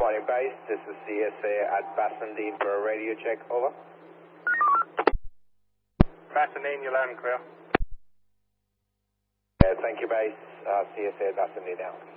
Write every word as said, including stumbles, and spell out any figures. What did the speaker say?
morning, base. This is C S A at Bassendean for a radio check. Over. Bassendean, you're loud and clear. Yeah, thank you, base. Uh, C S A at Bassendean now.